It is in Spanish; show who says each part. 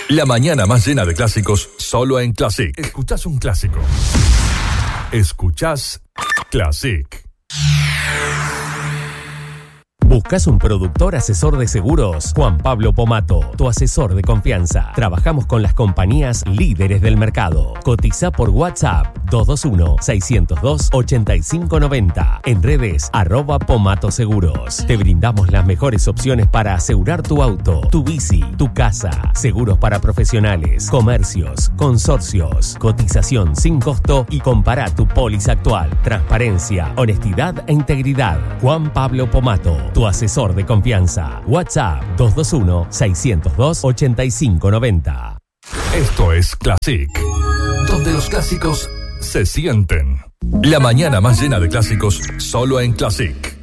Speaker 1: La mañana más llena de clásicos, solo en Classic. Escuchás un clásico. Escuchás Classic.
Speaker 2: ¿Buscas un productor asesor de seguros? Juan Pablo Pomato, tu asesor de confianza. Trabajamos con las compañías líderes del mercado. Cotiza por WhatsApp 221-602-8590. En redes @Pomato Seguros. Te brindamos las mejores opciones para asegurar tu auto, tu bici, tu casa. Seguros para profesionales, comercios, consorcios. Cotización sin costo y compara tu póliza actual. Transparencia, honestidad e integridad. Juan Pablo Pomato, tu asesor de confianza. WhatsApp 221-602-8590.
Speaker 1: Esto es Classic, donde los clásicos se sienten. La mañana más llena de clásicos, solo en Classic.